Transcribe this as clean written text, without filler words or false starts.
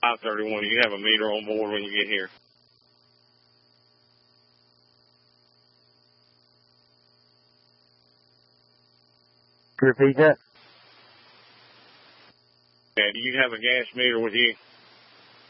531. You have a meter on board when you get here. Repeat that. Yeah, do you have a gas meter with you?